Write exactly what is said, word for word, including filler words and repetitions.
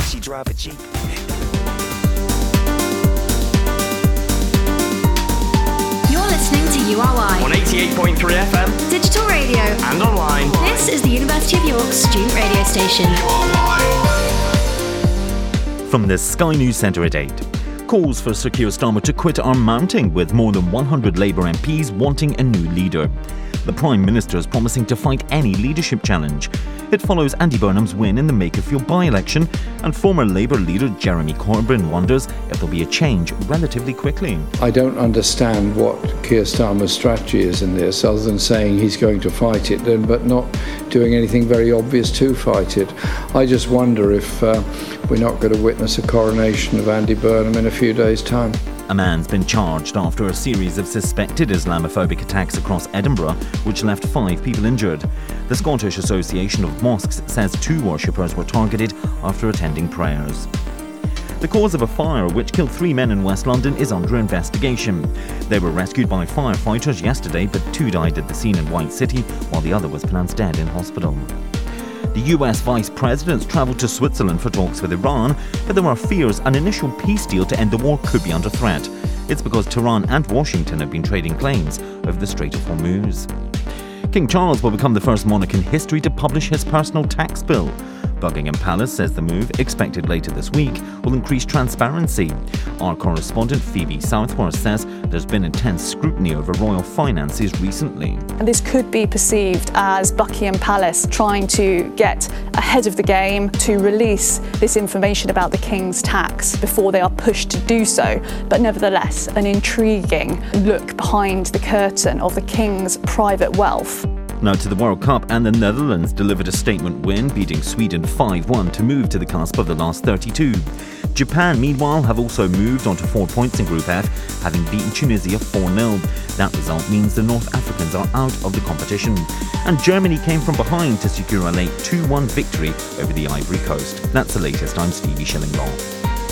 she drive a Jeep. You're listening to U R Y on eighty-eight point three F M, digital radio, and online. This is the University of York student radio station. From the Sky News Centre at eight. Calls for Sir Keir Starmer to quit are mounting, with more than one hundred Labour M Ps wanting a new leader. The Prime Minister is promising to fight any leadership challenge. It follows Andy Burnham's win in the Makerfield by-election, and former Labour leader Jeremy Corbyn wonders if there'll be a change relatively quickly. I don't understand what Keir Starmer's strategy is in this, other than saying he's going to fight it, but not doing anything very obvious to fight it. I just wonder if uh, we're not going to witness a coronation of Andy Burnham in a few days' time. A man's been charged after a series of suspected Islamophobic attacks across Edinburgh, which left five people injured. The Scottish Association of Mosques says two worshippers were targeted after attending prayers. The cause of a fire which killed three men in West London is under investigation. They were rescued by firefighters yesterday, but two died at the scene in White City, while the other was pronounced dead in hospital. The U S Vice President's travelled to Switzerland for talks with Iran, but there are fears an initial peace deal to end the war could be under threat. It's because Tehran and Washington have been trading planes over the Strait of Hormuz. King Charles will become the first monarch in history to publish his personal tax bill. Buckingham Palace says the move, expected later this week, will increase transparency. Our correspondent Phoebe Southworth says there's been intense scrutiny over royal finances recently. And this could be perceived as Buckingham Palace trying to get ahead of the game to release this information about the King's tax before they are pushed to do so. But nevertheless, an intriguing look behind the curtain of the King's private wealth. Now to the World Cup, and the Netherlands delivered a statement win, beating Sweden five one to move to the cusp of the last thirty-two. Japan, meanwhile, have also moved on to four points in Group F, having beaten Tunisia four nil. That result means the North Africans are out of the competition. And Germany came from behind to secure a late two one victory over the Ivory Coast. That's the latest. I'm Stevie Shillinglaw.